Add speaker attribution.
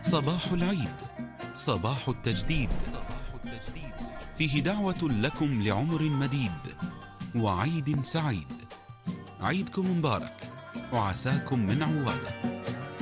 Speaker 1: صباح العيد، صباح التجديد، فيه دعوة لكم لعمر مديد وعيد سعيد. عيدكم مبارك وعساكم من عواد.